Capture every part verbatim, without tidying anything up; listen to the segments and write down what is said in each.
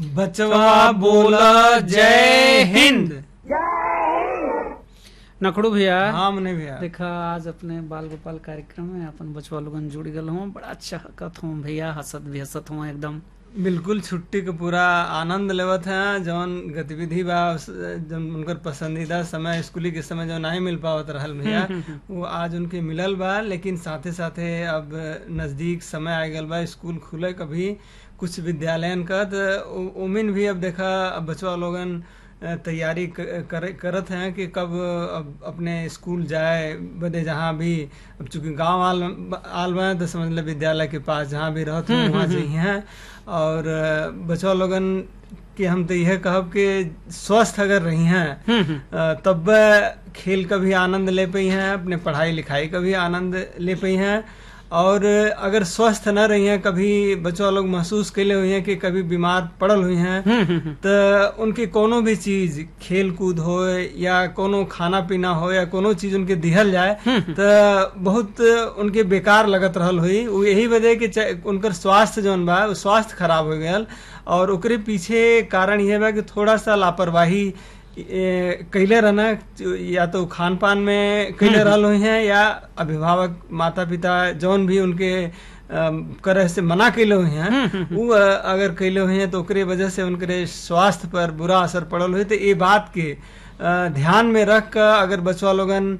बचवा बोला जय हिंद। नखड़ू भैया। हाँ मने भैया। देखा आज अपने बाल गोपाल कार्यक्रम में अपन बचवा लोगन जुड़ गल हूँ, बड़ा अच्छा हकत हूँ भैया, हसत भी हसत हूँ एकदम। बिल्कुल छुट्टी का पूरा आनंद लेवत है। जौन गतिविधि बा जौन उनकर पसंदीदा समय स्कूली के समय जो नहीं मिल पावत रहल भैया वो आज उनके मिलल बा। लेकिन साथे साथे अब नजदीक समय आ गल बा स्कूल खुले कभी कुछ विद्यालयन का, तो उमिन भी अब देखा अब बचवा लोगन तैयारी कर, करत हैं कि कब अब अपने स्कूल जाए बदे। जहाँ भी अब चूंकि गांव आल आल बा तो समझ ले विद्यालय के पास जहाँ भी रहत हूँ वहाँ जाइए हैं। और बचवा लोगन कि हम तो यह कहब कि स्वस्थ अगर रही हैं तब खेल का भी आनंद ले पाई हैं, अपने पढ़ाई लिखाई का भी आनंद ले पाई हैं। और अगर स्वस्थ न रही हैं, कभी बच्चों लोग महसूस कैले हुए हैं कि कभी बीमार पड़ल हुई हैं, तो उनकी कोनो भी चीज खेल कूद हो या कोनो खाना पीना हो या कोनो चीज उनके दिहल जाए तो बहुत उनके बेकार लगत रहल हुई। यही वजह कि उनकर स्वास्थ्य जौन बा स्वास्थ्य खराब हो गया। और ओकरे पीछे कारण यह बा कि थोड़ा सा लापरवाही कैले रहना, या तो खान पान में कैले रहल हुई हैं या अभिभावक माता पिता जौन भी उनके करे से मना कैले हुए हैं वो अगर कैले हुए हैं तो ओकरे वजह से उनके स्वास्थ्य पर बुरा असर पड़ल हुई। तो ये बात के ध्यान में रख कर अगर बचवा लोगन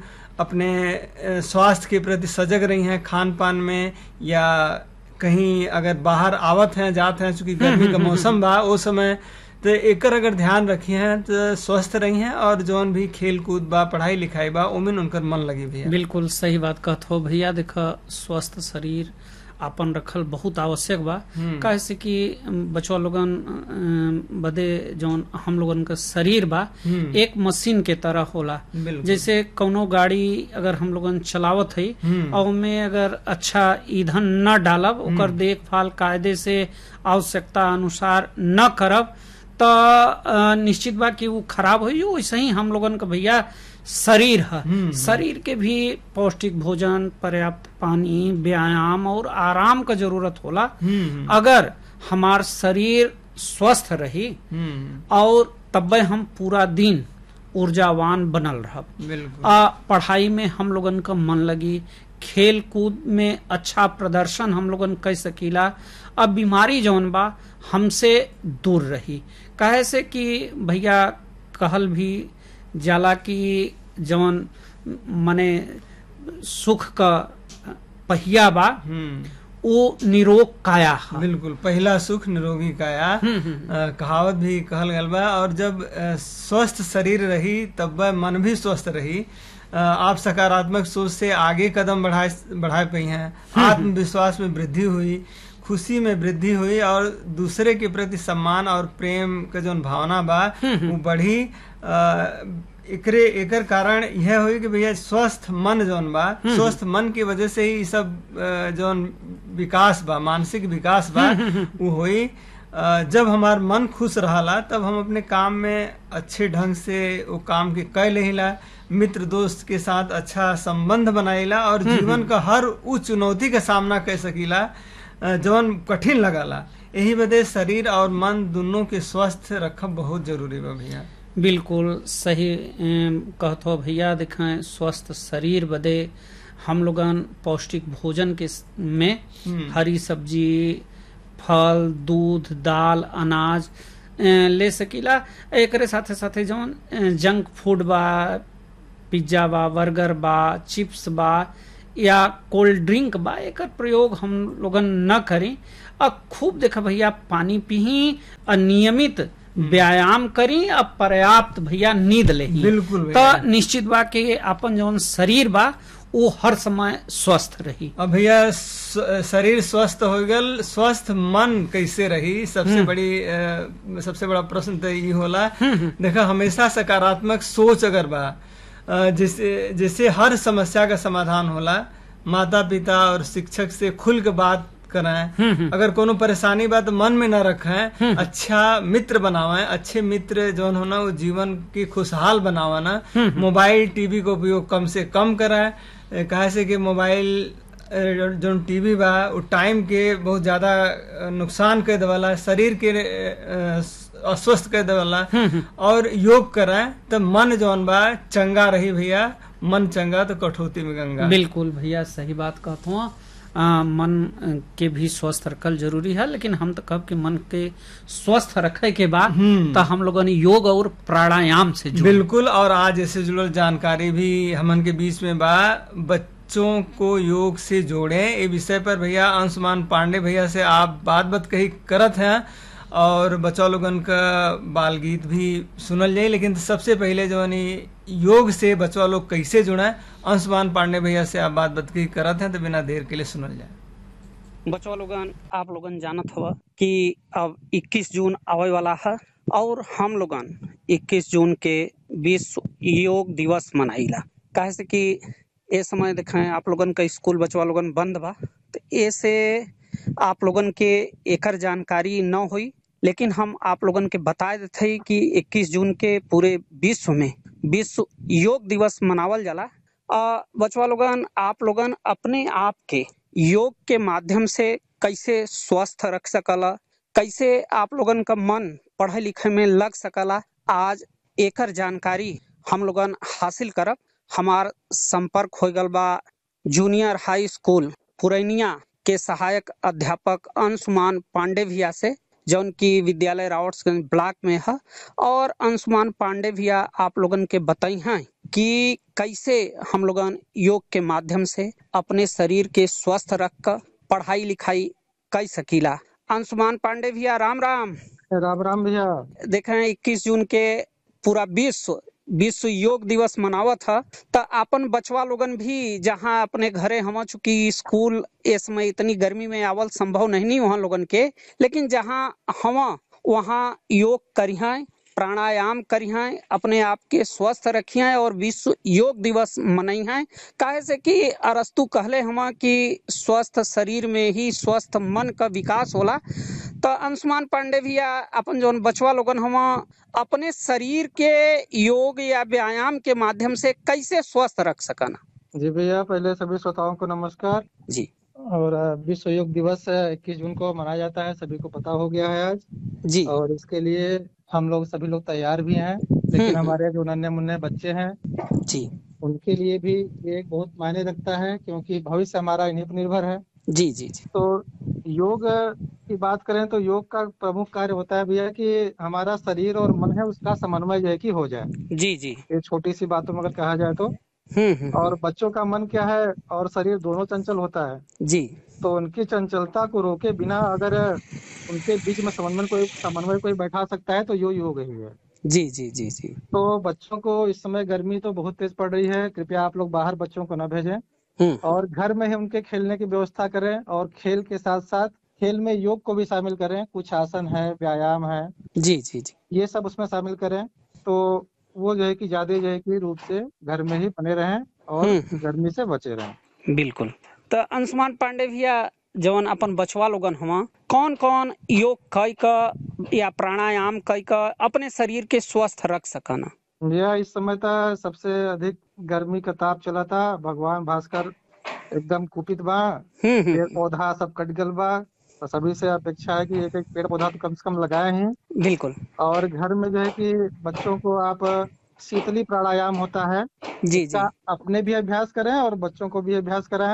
अपने स्वास्थ्य के प्रति सजग रही हैं, खान पान में या कहीं अगर बाहर आवत हैं जात हैं, चूंकि गर्मी का मौसम बा उस समय, तो एकर अगर ध्यान रखी हैं तो स्वस्थ रही हैं। और जौन भी खेल कूद बा पढ़ाई लिखाई बा उमिन उनकर मन लगी भैया। बिल्कुल सही बात कहत हो भैया। देखा स्वस्थ शरीर आपन रखल बहुत आवश्यक बा, कैसे कि बचवा लोगन बदे जौन हम लोगन का शरीर बा एक मशीन के तरह होला। जैसे कौनो गाड़ी अगर हम लोगन चलावत है और उनमें अगर अच्छा ईंधन न डालब, ओकर देखभाल कायदे से आवश्यकता अनुसार न करब तो निश्चित बा कि वो खराब होई। वैसे ही हम लोगन का भैया शरीर है, शरीर के भी पौष्टिक भोजन, पर्याप्त पानी, व्यायाम और आराम का जरूरत होला। अगर हमार शरीर स्वस्थ रही और तब हम पूरा दिन ऊर्जावान बनल रहब, पढ़ाई में हम लोगन का मन लगी, खेल कूद में अच्छा प्रदर्शन हम लोगन कर सकीला। अब बीमारी जौन बा हमसे दूर रही। कहे से कि भैया कहल भी जाला कि जौन मने सुख का पहिया बा वो निरोग काया है। बिल्कुल, पहला सुख निरोगी काया आ, कहावत भी कहल गल बा। और जब स्वस्थ शरीर रही तब मन भी स्वस्थ रही। आप सकारात्मक सोच से आगे कदम बढ़ाए बढ़ाए पाई हैं, आत्मविश्वास में वृद्धि हुई, खुशी में वृद्धि हुई और दूसरे के प्रति सम्मान और प्रेम का जो भावना बा वो बढ़ी। एकरे एकर कारण यह हुई कि भैया स्वस्थ मन जौन बा, स्वस्थ मन की वजह से ही सब जौन विकास बा, मानसिक विकास बा वो हुई। जब हमार मन खुश रहा तब हम अपने काम में अच्छे ढंग से वो काम के कर लेला, मित्र दोस्त के साथ अच्छा संबंध बनाइला और जीवन का हर वो चुनौती का सामना कर सकीला जौन कठिन लगाला। यही वजह शरीर और मन दोनों के स्वस्थ रखब बहुत जरूरी बा भैया। बिल्कुल सही कहत हो भैया। देखें स्वस्थ शरीर बदे हम लोगन पौष्टिक भोजन के में हरी सब्जी, फल, दूध, दाल, अनाज ले सकीला। एकरे साथे साथे जौन जंक फूड बा, पिज्जा बा, बर्गर बा, चिप्स बा या कोल्ड ड्रिंक बा, एकर प्रयोग हम लोगन न करें। और खूब देखा भैया पानी पी और नियमित व्यायाम करी और पर्याप्त भैया नींद ले। बिल्कुल तो निश्चित बा कि अपन जौन शरीर बा वो हर समय स्वस्थ रही। अब भैया शरीर स्वस्थ हो गल, स्वस्थ मन कैसे रही? सबसे बड़ी आ, सबसे बड़ा प्रश्न तो ये होला। देखा हमेशा सकारात्मक सोच अगर बा, जिससे जिससे हर समस्या का समाधान होला। माता पिता और शिक्षक से खुल के बात कराएं। अगर कोनो परेशानी बा तो मन में न रखें, अच्छा मित्र बनावें। अच्छे मित्र जो होना वो जीवन की खुशहाल बनावा ना। मोबाइल टीवी का उपयोग कम से कम कराएं, कहे से कि मोबाइल अ, जो टीवी बा वो टाइम के बहुत ज्यादा अ, नुकसान कर देवाला, शरीर के अ, अस्वस्थ कर देवाला। और योग कराए तो मन जौन बा चंगा रही भैया, मन चंगा तो कठौती में गंगा। बिल्कुल भैया सही बात कहत हूँ। आ, मन के भी स्वस्थ रखल जरूरी है, लेकिन हम तो कब के मन के स्वस्थ रखे के बाद तो हम लोगन योग और प्राणायाम से जुड़े। बिल्कुल, और आज ऐसे जुड़ल जानकारी भी हमन के बीच में बा, बच्चों को योग से जोड़े। ये विषय पर भैया अंशुमान पांडे भैया से आप बात बात कही करत हैं और बच्चा लोगन का बाल गीत भी सुनल जाए। लेकिन सबसे पहले जो योग से बच्चा लोग कैसे जुड़े, अंशुमान पांडे भैया से आप बात बात कही करत हैं, तो बिना देर के लिए सुनल जाए। बच्चा लोगन आप लोगन जानत हवा कि अब इक्कीस जून आवे वाला है और हम लोगन इक्कीस जून के विश्व योग दिवस मनाइला। काहे से कि ए समय देखें आप लोगन का स्कूल बचवा लोगन बंद बा, तो ऐसे आप लोगन के एकर जानकारी न हुई, लेकिन हम आप लोगन के बता देते कि इक्कीस जून के पूरे विश्व में विश्व योग दिवस मनावल जाला। आ, बचवा लोगन आप लोगन अपने आप के योग के माध्यम से कैसे स्वस्थ रख सकला, कैसे आप लोगन का मन पढ़े लिखे में लग सकला, आज एकर जानकारी हम लोगन हासिल करब। हमार संपर्क हो गल बा जूनियर हाई स्कूल पुरैनिया के सहायक अध्यापक अंशुमान पांडे भैया से, जौन की विद्यालय रावर्ट्सगंज ब्लॉक में है। और अंशुमान पांडे भैया आप लोगन के बताई हैं कि कैसे हम लोगन योग के माध्यम से अपने शरीर के स्वस्थ रख कर पढ़ाई लिखाई कर सकीला। अंशुमान पांडे भैया राम राम। राम राम भैया। देखें इक्कीस जून के पूरा विश्व विश्व योग दिवस मनावत था, तो अपन बचवा लोगन भी जहाँ अपने घरे हम, चूंकि स्कूल इस समय इतनी गर्मी में आवल संभव नहीं नहीं वहाँ लोगन के, लेकिन जहाँ हम वहाँ योग करिए, प्राणायाम करिए, अपने आप के स्वस्थ रखिए और विश्व योग दिवस मनाइए। काहे से कि अरस्तु कहले हम कि स्वस्थ शरीर में ही स्वस्थ मन का विकास होला। तो अंशुमान पांडे भैया अपन जो बचवा लोगन हम अपने शरीर के योग या व्यायाम के माध्यम से कैसे स्वस्थ रख सकना? जी भैया, पहले सभी श्रोताओं को नमस्कार जी। और विश्व योग दिवस इक्कीस जून को मनाया जाता है, सभी को पता हो गया है आज जी। और इसके लिए हम लोग सभी लोग तैयार भी हैं, लेकिन हमारे जो नन्हे मुन्ने बच्चे हैं जी, उनके लिए भी ये बहुत मायने रखता है, क्योंकि भविष्य हमारा इन्हीं पर निर्भर है। जी जी जी। तो योग की बात करें तो योग का प्रमुख कार्य होता है भैया कि हमारा शरीर और मन है उसका समन्वय जो है कि हो जाए। जी जी। ये छोटी सी बातों में अगर कहा जाए तो। हम्म और बच्चों का मन क्या है और शरीर दोनों चंचल होता है जी। तो उनकी चंचलता को रोके बिना अगर उनके बीच में समन्वय कोई समन्वय कोई बैठा सकता है तो यो योग ही है। जी जी जी जी। तो बच्चों को इस समय गर्मी तो बहुत तेज पड़ रही है, कृपया आप लोग बाहर बच्चों को न भेजें और घर में ही उनके खेलने की व्यवस्था करें और खेल के साथ साथ खेल में योग को भी शामिल करें। कुछ आसन है, व्यायाम है, जी जी जी, ये सब उसमें शामिल करें तो वो जो है कि ज्यादा जो है कि रूप से घर में ही बने रहें और गर्मी से बचे रहें। बिल्कुल। तो अंशुमान पांडे भैया जवन अपन बचवा लोगन हम कौन कौन योग कई का या प्राणायाम कई का अपने शरीर के स्वस्थ रख सकना? भैया इस समय तो सबसे अधिक गर्मी का ताप चला था, भगवान भास्कर एकदम कुपित बा, पेड़ पौधा सब कट गल बा, तो सभी से अपेक्षा है कि एक एक पेड़ पौधा तो कम से कम लगाए हैं। बिल्कुल। और घर में जो है कि बच्चों को आप शीतली प्राणायाम होता है जी जी, अपने भी अभ्यास करें और बच्चों को भी अभ्यास कराएं।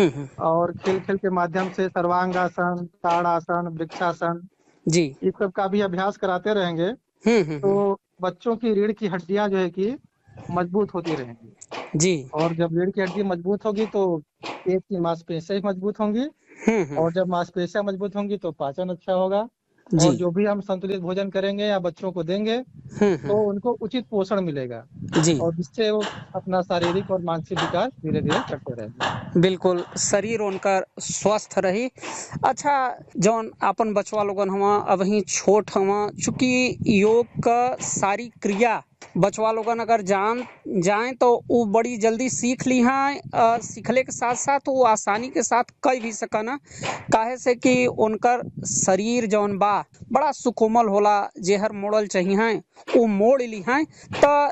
और खेल खेल के माध्यम से सर्वांगासन, ताड़ासन, वृक्षासन जी, इस सब का भी अभ्यास कराते रहेंगे तो बच्चों की रीढ़ की हड्डियां जो है कि मजबूत होती रहेंगी जी। और जब रीढ़ की हड्डी मजबूत होगी तो पेट की मांसपेशियां मजबूत होंगी और जब मांसपेशियां मजबूत होंगी तो पाचन अच्छा होगा और जो भी हम संतुलित भोजन करेंगे या बच्चों को देंगे तो उनको उचित पोषण मिलेगा जी। और जिससे वो अपना शारीरिक और मानसिक विकास धीरे धीरे करते रहेंगे। बिल्कुल, शरीर उनका स्वस्थ रही। अच्छा, जौन अपन बचवा लोगन हम अभी छोट हम, चूंकि योग का सारी क्रिया बचवा लोगन अगर जान जाए तो वो बड़ी जल्दी सीख ली हैं। सीखले के साथ साथ वो आसानी के साथ कर भी सकना, काहे से कि उनकर शरीर जौन बा बड़ा सुकोमल होला, जेहर मोड़ल चाहिए वो मोड़ ली हैं। तो योग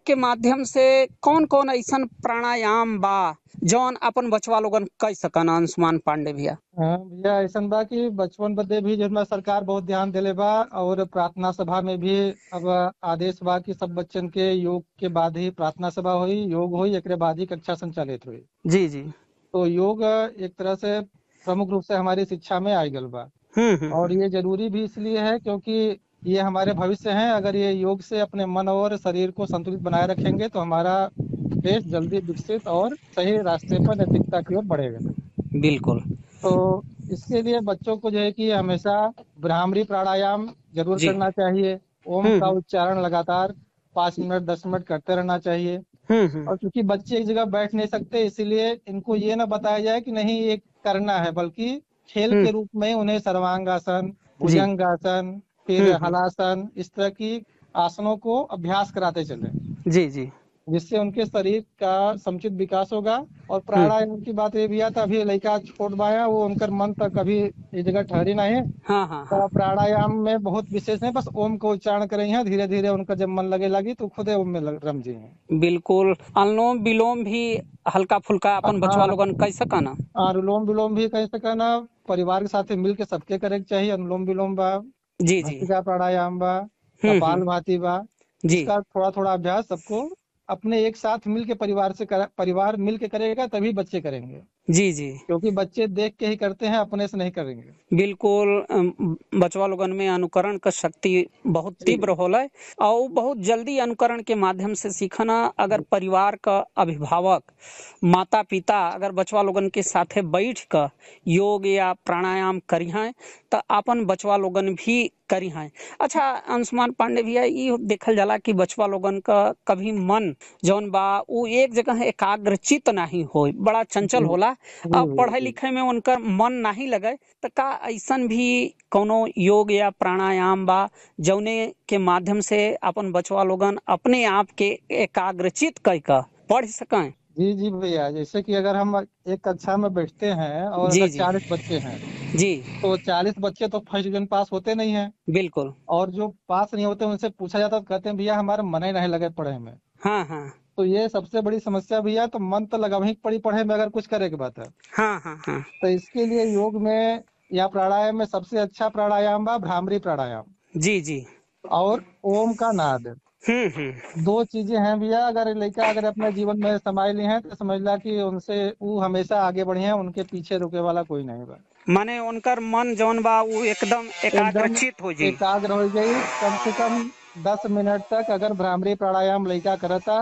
के माध्यम से कौन कौन ऐसा प्राणायाम बा जौन अपन बचवा लोगन कह सकन अंशुमान पांडे भैया? हाँ भैया, ऐसा बा कि बचपन बदे भी जो है सरकार बहुत ध्यान देले बा, और प्रार्थना सभा में भी अब आदेश बा कि सब बच्चन के योग के बाद ही प्रार्थना सभा हुई, योग हुई, एक बाद ही कक्षा संचालित हुई। जी जी। तो योग एक तरह से प्रमुख रूप से हमारी शिक्षा में आई गल बा, और ये जरूरी भी इसलिए है क्योंकि ये हमारे भविष्य हैं। अगर ये योग से अपने मन और शरीर को संतुलित बनाए रखेंगे तो हमारा देश जल्दी विकसित और सही रास्ते पर नैतिकता की ओर बढ़ेगा। बिल्कुल। तो इसके लिए बच्चों को जो है कि हमेशा भ्रामरी प्राणायाम जरूर करना चाहिए। ओम का उच्चारण लगातार पाँच मिनट दस मिनट करते रहना चाहिए। और क्योंकि बच्चे एक जगह बैठ नहीं सकते, इसीलिए इनको ये ना बताया जाए कि नहीं ये करना है, बल्कि खेल के रूप में उन्हें सर्वांगासन, भुजंगासन, फिर हलासन, इस तरह की आसनों को अभ्यास कराते चले। जी जी। जिससे उनके शरीर का समुचित विकास होगा। और प्राणायाम की बात ये भी आता, अभी लड़का छोट बाया, वो उनका मन तक अभी इस जगह ठहरी नहीं है। हाँ हाँ हाँ। तो प्राणायाम में बहुत विशेष है, बस ओम को उच्चारण करें हैं, धीरे धीरे उनका जब मन लगे लगी तो खुद ओम में रम जी हैं। बिल्कुल। अनुलोम विलोम भी हल्का फुल्का अपन बचवा लोगन कह सकना? अनुलोम विलोम भी कह सकना, परिवार के साथ मिल के सबके करे चाहिए। अनुलोम विलोम बा, जी जी, प्राणायाम बा, कपाल भाती बा, इसका थोड़ा थोड़ा अभ्यास सबको अपने एक साथ मिल के परिवार से कर, परिवार मिल के करेगा तभी बच्चे करेंगे। जी जी, क्योंकि बच्चे देख के ही करते हैं, अपने से नहीं करेंगे। बिल्कुल। बचवा लोगन में अनुकरण का शक्ति बहुत तीव्र होला और बहुत जल्दी अनुकरण के माध्यम से सीखना। अगर परिवार का अभिभावक माता पिता अगर बचवा लोगन के साथे बैठ कर योग या प्राणायाम करी हैं तो अपन बचवा लोगन भी करी हैं। अच्छा अंशुमान पांडे भैया, ये देखल जाला कि बचवा लोगन का कभी मन जौन बा वो एक जगह एकाग्रचित नहीं हो, बड़ा चंचल होला। अब पढ़ाई लिखाई में उनका मन नहीं लगे तो का ऐसा भी कोनो योग या प्राणायाम बा जौने के माध्यम से अपन बचवा लोगन अपने आप के एकाग्रचित कर कर पढ़ सकें? जी जी भैया, जैसे कि अगर हम एक कक्षा में बैठते हैं और अगर चालीस बच्चे हैं जी, तो चालीस बच्चे तो फर्स्ट डिवीजन पास होते नहीं हैं। बिल्कुल। और जो पास नहीं होते उनसे पूछा जाता तो कहते हैं भैया हमारा मन ही नहीं लगे पढ़े में। हाँ हाँ, तो ये सबसे बड़ी समस्या भैया, तो मन तो लगा वही पड़ी पढ़े में अगर कुछ करे की बात है। हाँ हाँ हाँ। तो इसके लिए योग में या प्राणायाम में सबसे अच्छा प्राणायाम बा भ्रामरी प्राणायाम। जी जी, और ओम का नाद। हम्म हम्म, दो चीजें हैं भैया, अगर लड़का अगर अपने जीवन में समाये ली हैं तो समझ ला कि उनसे वो हमेशा आगे बढ़े हैं, उनके पीछे रुके वाला कोई नहीं बा। माने उनकर मन जौन बा वो एकदम एकाग्रचित हो जाए, एकाग्र हो जाए। कम से कम दस मिनट तक अगर भ्रामरी प्राणायाम लड़का करता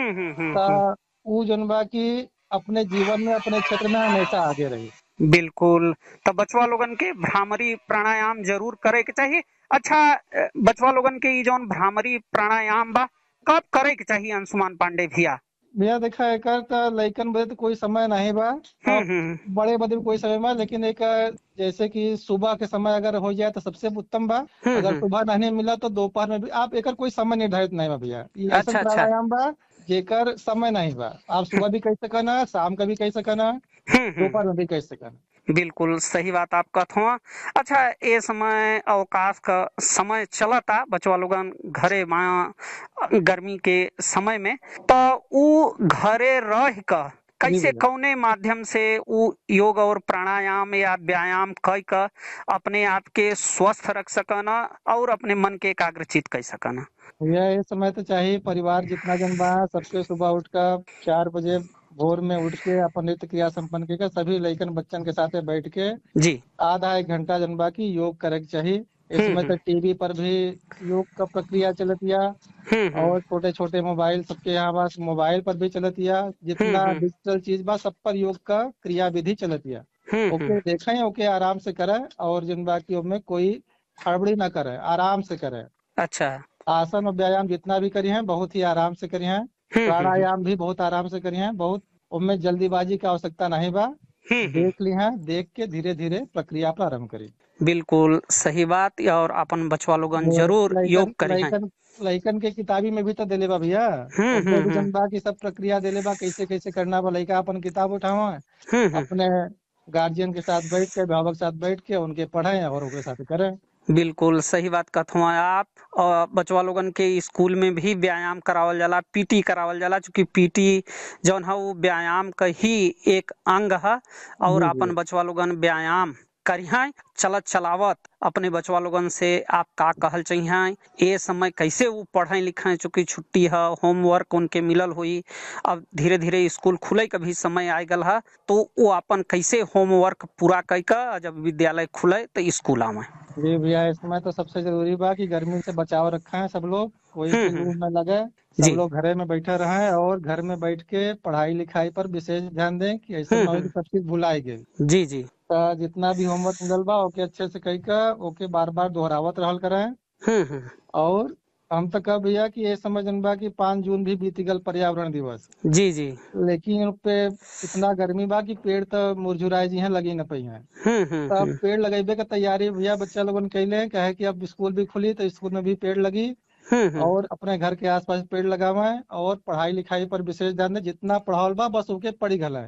तो वो जौन बा की अपने जीवन में अपने क्षेत्र में हमेशा आगे रही। बिल्कुल। तो बचवा लोगन के भ्रामरी प्राणायाम जरूर करे के चाहिए। अच्छा, बचवा लोगन के जौन भ्रामरी प्राणायाम बा कब करे के चाहिए अंशुमान पांडे भैया? भैया देखा एक लइकन बदे तो कोई समय नहीं बा, बड़े बदे कोई समय बा, लेकिन एक जैसे कि सुबह के समय अगर हो जाए तो सबसे उत्तम बा। अगर सुबह नहीं मिला तो दोपहर में भी आप एक कोई समय निर्धारित नहीं बा भैया। ऐसा प्राणायाम बा जेकर समय नहीं बा, आप सुबह भी कह सकना, शाम का भी कह सकना, दोपहर में भी कह सकना। बिल्कुल सही बात आप कहत हो। अच्छा, ये समय अवकाश का समय चलता बचवा लोगन घरे माया गर्मी के समय में, तो वो घरे रह कर कैसे कौने माध्यम से वो योग और प्राणायाम या व्यायाम कर कर अपने आप के स्वस्थ रख सकना और अपने मन के एकाग्रचित कर सकना? भैया ये समय तो चाहिए परिवार जितना जन बा सबके सुबह उठकर चार बजे भोर में उठ के अपन नित्य क्रिया संपन्न कर सभी लइकन बच्चन के साथ बैठ के जी आधा एक घंटा जनबा की योग करे के चाहिए। इसमें तो टीवी पर भी योग का प्रक्रिया चलतिया और छोटे छोटे मोबाइल सबके यहाँ बस मोबाइल पर भी चलतिया। जितना डिजिटल चीज बा सब पर योग का क्रिया विधि चलतिया। ओके देखें, ओके आराम से करे और जनबा की में कोई हड़बड़ी ना करे, आराम से करे। अच्छा, आसन और व्यायाम जितना भी करी हैं बहुत ही आराम से करी हैं। प्राणायाम भी बहुत आराम से करी हैं, बहुत उनमें जल्दीबाजी की आवश्यकता नहीं बा। देख ली है, देख के धीरे धीरे प्रक्रिया प्रारंभ करी। बिल्कुल सही बात। और अपन बचवा लोगन जरूर योग करें। लइकन के किताबी में भी तो दिले बा भैया, जनबा की सब प्रक्रिया दिले बा कैसे कैसे करना बा। लइका अपन किताब उठावा अपने गार्जियन के साथ बैठ के अभिभावक साथ बैठ के उनके पढ़े और उनके साथ करें। बिल्कुल सही बात कहत हुआ आप। और बचवा लोगन के स्कूल में भी व्यायाम करावल जाला, पीटी करावल जाला, चूंकि पीटी जौन है वो व्यायाम का ही एक अंग है। और अपन बचवा लोगन व्यायाम करिए, चलत चलावत अपने बचवा लोगन से आप का कहल चाहिए, ये समय कैसे वो पढ़े लिखे, चूंकि छुट्टी है, होमवर्क उनके मिलल हुई, अब धीरे धीरे स्कूल खुले का भी समय आ गल है, तो वो अपन कैसे होमवर्क पूरा कर जब विद्यालय खुले तो स्कूल आवे। जी भैया, इस समय तो सबसे जरूरी बा कि गर्मी से बचाव रखा है सब लोग, कोई भी लू न लगे, सब लोग घरे में बैठे रहे और घर में बैठ के पढ़ाई लिखाई पर विशेष ध्यान दें कि ऐसा न हो कि सब चीज भुलाई गई। जी जी, तो जितना भी होमवर्क मिलल बा ओके अच्छे से कही का ओके बार बार दोहरावत रहल करें। और हम तो कह भैया कि ये समझन बा कि पाँच जून भी बीत गल पर्यावरण दिवस। जी जी, लेकिन पे इतना गर्मी बा कि पेड़ तो मुरझुराए जी हैं, लगी न पई हैं। तब पेड़ लगाइबे का तैयारी भैया बच्चा लोगन कैले कहे कि अब स्कूल भी खुली तो स्कूल में भी पेड़ लगी और अपने घर के आसपास पेड़ लगावे और पढ़ाई लिखाई पर विशेष ध्यान दे। जितना पढ़ावल बा बस ओके पढ़ी घलाए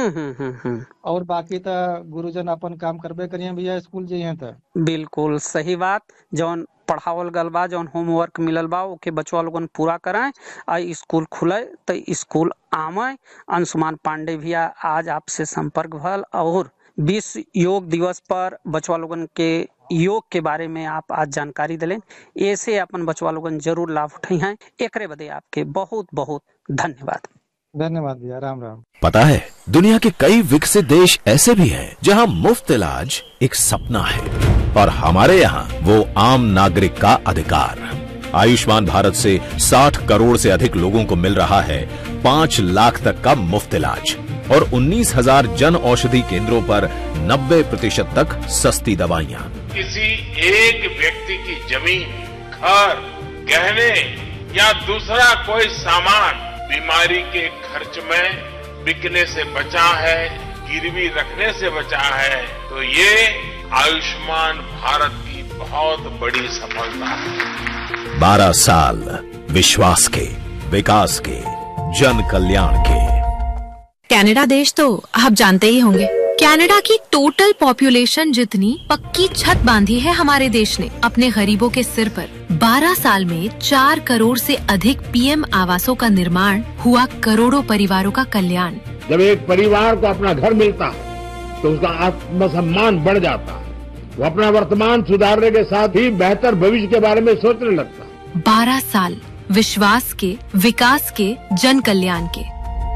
और बाकी तो गुरुजन अपन काम करबे करिए भैया स्कूल जाइए तो। बिल्कुल सही बात, जौन पढ़ावल गल बा, जौन होमवर्क मिलल बा ओके बचवा लोगन पूरा कराएं, आ स्कूल खुले तो स्कूल आवे। अंशुमान पांडे भैया आज आपसे संपर्क भल और विश्व योग दिवस पर बचवा लोगन के योग के बारे में आप आज जानकारी दिलें, ऐसे अपन बचवा लोगन जरूर लाभ उठाई हैं। एकरे बदे आपके बहुत बहुत धन्यवाद। धन्यवाद भैया, राम राम। पता है दुनिया के कई विकसित देश ऐसे भी हैं जहां मुफ्त इलाज एक सपना है और हमारे यहाँ वो आम नागरिक का अधिकार। आयुष्मान भारत से साठ करोड़ से अधिक लोगों को मिल रहा है पाँच लाख तक का मुफ्त इलाज और उन्नीस हजार जन औषधि केंद्रों पर नब्बे प्रतिशत तक सस्ती दवाइयाँ। किसी एक व्यक्ति की जमीन, घर, गहने या दूसरा कोई सामान बीमारी के खर्च में बिकने से बचा है, गिरवी रखने से बचा है, तो ये आयुष्मान भारत की बहुत बड़ी सफलता है। बारह साल विश्वास के, विकास के, जन कल्याण के। कनाडा देश तो आप जानते ही होंगे। कनाडा की टोटल पॉपुलेशन जितनी पक्की छत बांधी है हमारे देश ने अपने गरीबों के सिर पर। बारह साल में चार करोड़ से अधिक पीएम आवासों का निर्माण हुआ, करोड़ों परिवारों का कल्याण। जब एक परिवार को अपना घर मिलता है तो उसका आत्मसम्मान बढ़ जाता है, वो अपना वर्तमान सुधारने के साथ ही बेहतर भविष्य के बारे में सोचने लगता है। बारह साल विश्वास के, विकास के, जन कल्याण के।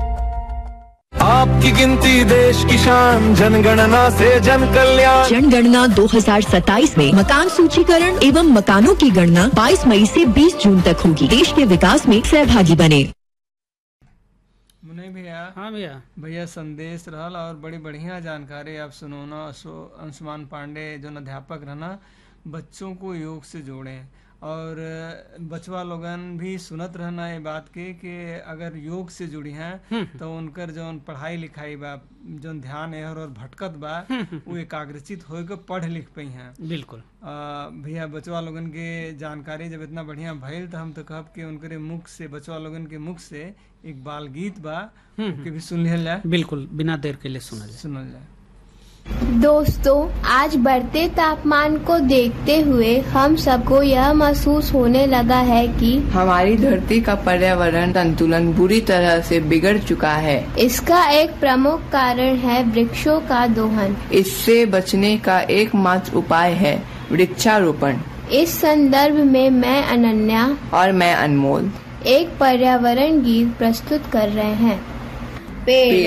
आपकी गिनती देश की शान, जनगणना से जन कल्याण। जनगणना दो हज़ार सत्ताईस में मकान सूचीकरण एवं मकानों की गणना बाईस मई से बीस जून तक होगी। देश के विकास में सहभागी बने। मुने भैया, हाँ भैया, भैया संदेश रहल और बड़ी बढ़िया जानकारी आप सुनोना। अंशुमान पांडे जो अध्यापक रहना, बच्चों को योग से जोड़े और बचवा लोगन भी सुनत रहना ये बात के कि अगर योग से जुड़ी हैं तो उनकर जो पढ़ाई लिखाई बा, जो ध्यान है और भटकत बा वो एकाग्रचित होकर पढ़ लिख पाई हैं। बिल्कुल भैया, बचवा लोगन के जानकारी जब इतना बढ़िया भइल तो हम तो कहब कि उनके मुख से, बचवा लोगन के मुख से एक बाल गीत बा के भी सुन लिया जाए। बिल्कुल, बिना देर के लिए सुनल जाए सुनल जाए। दोस्तों, आज बढ़ते तापमान को देखते हुए हम सबको यह महसूस होने लगा है कि हमारी धरती का पर्यावरण संतुलन बुरी तरह से बिगड़ चुका है। इसका एक प्रमुख कारण है वृक्षों का दोहन। इससे बचने का एकमात्र उपाय है वृक्षारोपण। इस संदर्भ में मैं अनन्या और मैं अनमोल एक पर्यावरण गीत प्रस्तुत कर रहे हैं। पेड़